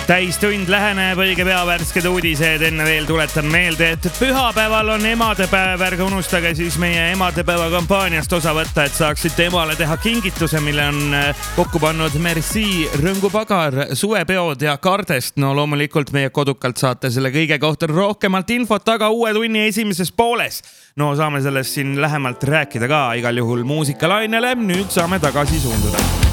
Täistund läheneb, õige pea värsked uudised. Enne veel tuletan meelde, et pühapäeval on emadepäev. Ärge unustage siis meie emadepäeva kampaaniast osa võtta, et saaksite emale teha kingituse, mille on kokku pannud Merci, Rõngupagar, suvepeod ja Kardest. No loomulikult meie kodukalt saate selle kõige kohta rohkemalt infot, aga uue tunni esimeses pooles. No saame sellest siin lähemalt rääkida ka igal juhul muusikalainele. Nüüd saame tagasi suunduda.